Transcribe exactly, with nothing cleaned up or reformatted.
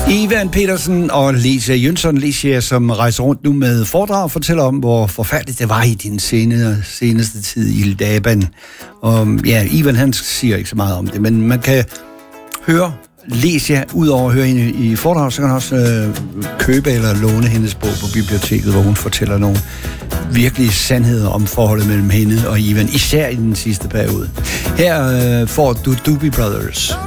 Ivan Pedersen og Lecia Jønsson. Lecia, som rejser rundt nu med foredrag og fortæller om, hvor forfærdeligt det var i din senere, seneste tid i Laban. Og ja, Ivan han siger ikke så meget om det, men man kan høre Lecia, udover at høre hende i foredrag, så kan man også øh, købe eller låne hendes bog på biblioteket, hvor hun fortæller nogle virkelige sandheder om forholdet mellem hende og Ivan, især i den sidste periode. Her øh, får du Doobie Brothers.